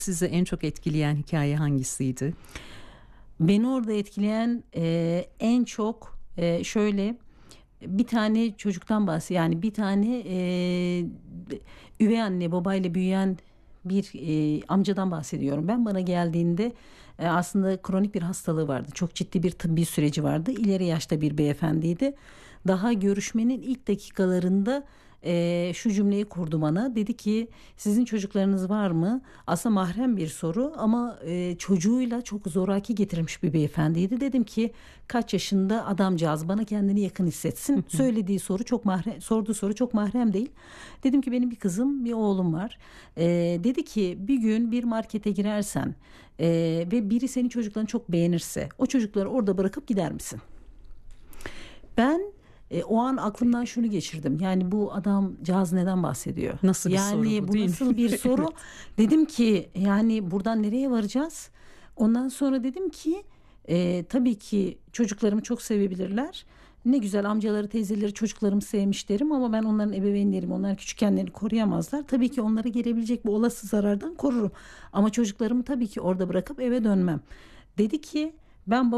Sizi en çok etkileyen hikaye hangisiydi? Beni orada etkileyen en çok şöyle bir tane çocuktan yani bir tane üvey anne babayla büyüyen bir amcadan bahsediyorum. Ben bana geldiğinde aslında kronik bir hastalığı vardı. Çok ciddi bir tıbbi süreci vardı. İleri yaşta bir beyefendiydi. Daha görüşmenin ilk dakikalarında şu cümleyi kurdu bana. Dedi ki sizin çocuklarınız var mı? Aslında mahrem bir soru ama çocuğuyla çok zoraki getirmiş bir beyefendiydi. Dedim ki kaç yaşında adamcağız bana kendini yakın hissetsin. Söylediği soru çok mahrem, sorduğu soru çok mahrem değil. Dedim ki benim bir kızım bir oğlum var. Dedi ki bir gün bir markete girersen ve biri senin çocuklarını çok beğenirse o çocukları orada bırakıp gider misin? Ben o an aklımdan şunu geçirdim. Yani bu adamcağız neden bahsediyor? Nasıl bir soru Yani bu, bu değil mi? nasıl bir soru? Evet. Dedim ki yani buradan nereye varacağız? Ondan sonra dedim ki tabii ki çocuklarımı çok sevebilirler. Ne güzel amcaları teyzeleri çocuklarımı sevmiş derim ama ben onların ebeveynlerim, onlar küçükkenlerini koruyamazlar. Tabii ki onlara gelebilecek bu olası zarardan korurum. Ama çocuklarımı tabii ki orada bırakıp eve dönmem. Dedi ki ben